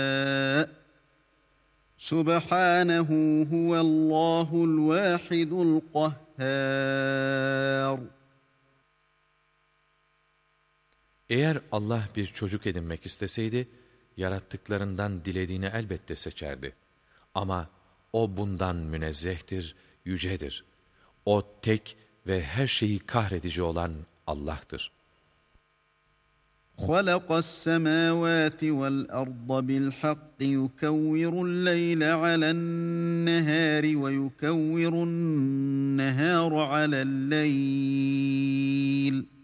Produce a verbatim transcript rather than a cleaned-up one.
Subhanehu huvellahu'l vahidul kahhar. Eğer Allah bir çocuk edinmek isteseydi, yarattıklarından dilediğini elbette seçerdi. Ama O bundan münezzehtir, yücedir. O tek ve her şeyi kahredici olan Allah'tır. خَلَقَ السَّمَاوَاتِ وَالْأَرْضَ بِالْحَقِّ يُكَوِّرُ اللَّيْلَ عَلَى النَّهَارِ وَيُكَوِّرُ النَّهَارَ عَلَى اللَّيْلِ